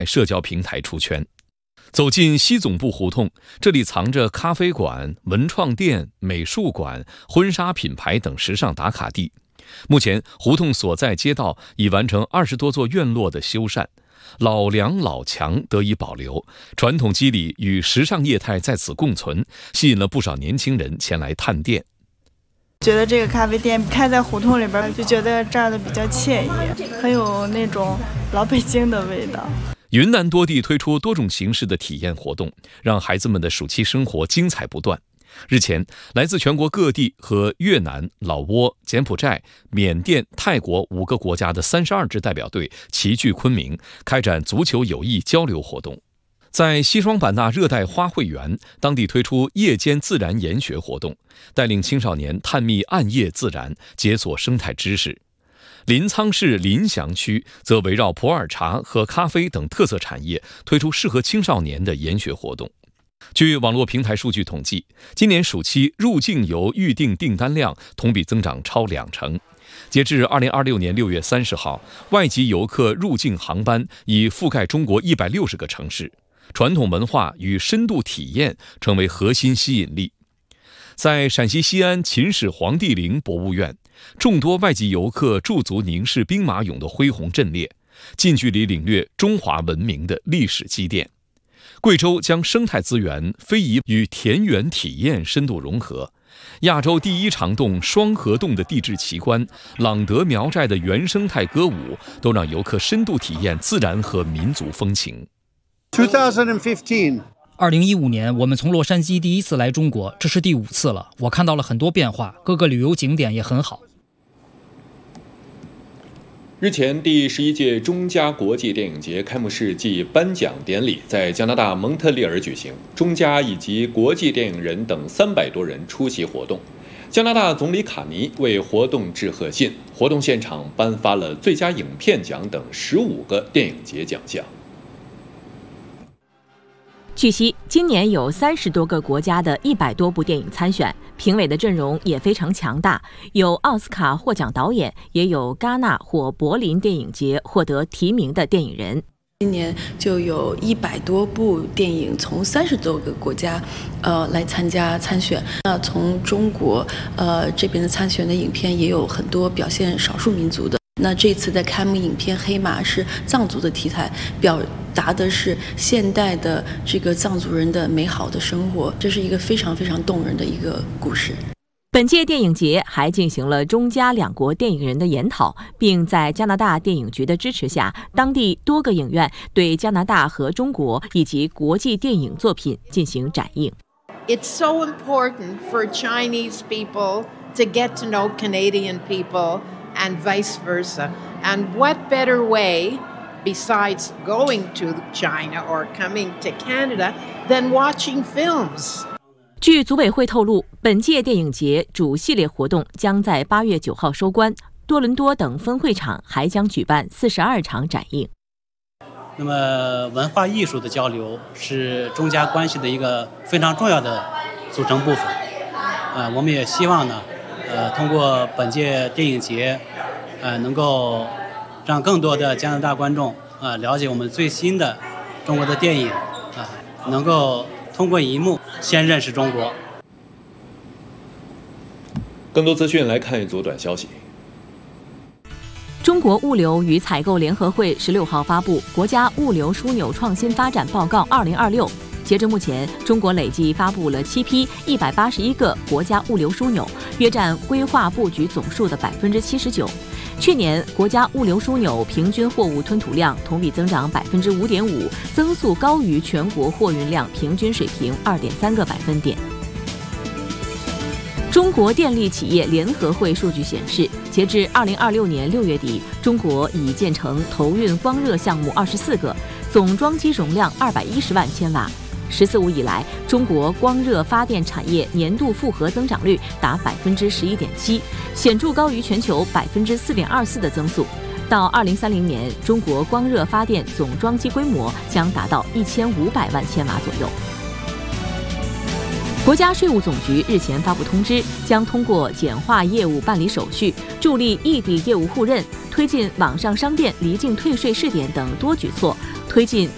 社交平台出圈。走进西总部胡同，这里藏着咖啡馆、文创店、美术馆、婚纱品牌等时尚打卡地。目前，胡同所在街道已完成20多座院落的修缮，老梁老墙得以保留，传统肌理与时尚业态在此共存，吸引了不少年轻人前来探店。 觉得这个咖啡店开在胡同里边，就觉得这儿的比较惬意，很有那种老北京的味道。 云南多地推出多种形式的体验活动，让孩子们的暑期生活精彩不断。日前，来自全国各地和越南、老挝、柬埔寨、缅甸、泰国5个国家的32支代表队齐聚昆明，开展足球友谊交流活动。在西双版纳热带花卉园，当地推出夜间自然研学活动，带领青少年探秘暗夜自然，解锁生态知识。临沧市临祥区则围绕普洱茶和咖啡等特色产业，推出适合青少年的研学活动。据网络平台数据统计，今年暑期入境游预订订单量同比增长超20%。截至2026年6月30号，外籍游客入境航班已覆盖中国160个城市，传统文化与深度体验成为核心吸引力。在陕西西安秦始皇帝陵博物院，众多外籍游客驻足凝视兵马俑的恢宏阵列，近距离领略中华文明的历史积淀。贵州将生态资源、非遗与田园体验深度融合，亚洲第一长洞双河洞的地质奇观、朗德苗寨的原生态歌舞，都让游客深度体验自然和民族风情。 2015年，我们从洛杉矶第一次来中国，这是第5次了。我看到了很多变化，各个旅游景点也很好。 日前，第11届中加国际电影节开幕式暨颁奖典礼在加拿大蒙特利尔举行，中加以及国际电影人等300多人出席活动。加拿大总理卡尼为活动致贺信，活动现场颁发了最佳影片奖等15个电影节奖项。 据悉，今年有30多个国家的100多部电影参选，评委的阵容也非常强大，有奥斯卡获奖导演，也有戛纳或柏林电影节获得提名的电影人。 今年就有100多部电影从30多个国家来参选。那从中国这边的参选的影片也有很多表现少数民族的。那这次的开幕影片《黑马》是藏族的题材，表达的是现代的这个藏族人的美好的生活，这是一个非常非常动人的一个故事。 本届电影节还进行了中加2国电影人的研讨，并在加拿大电影局的支持下，当地多个影院对加拿大和中国以及国际电影作品进行展映。 It's so important for Chinese people to get to know Canadian people and vice versa. And what better way besides going to China or coming to Canada than watching films? 据组委会透露，本届电影节主系列活动将在8月9号收官，多伦多等分会场还将举办42场展映。 那么，文化艺术的交流是中加关系的一个非常重要的组成部分。我们也希望呢，通过本届电影节，能够让更多的加拿大观众了解我们最新的中国的电影，能够通过荧幕先认识中国。 更多资讯来看一组短消息。 中国物流与采购联合会16号发布《国家物流枢纽创新发展报告2026》。截至目前，中国累计发布了7批181个国家物流枢纽，约占规划布局总数的79%。去年，国家物流枢纽平均货物吞吐量同比增长5.5%，增速高于全国货运量平均水平2.3个百分点。中国电力企业联合会数据显示，截至2026年6月底，中国已建成投运光热项目24个，总装机容量210万千瓦。“14+5”以来，中国光热发电产业年度复合增长率达11.7%，显著高于全球4.24%的增速。到2030年，中国光热发电总装机规模将达到1500万千瓦左右。国家税务总局日前发布通知，将通过简化业务办理手续，助力异地业务互认，推进网上商店离境退税试点等多举措，推进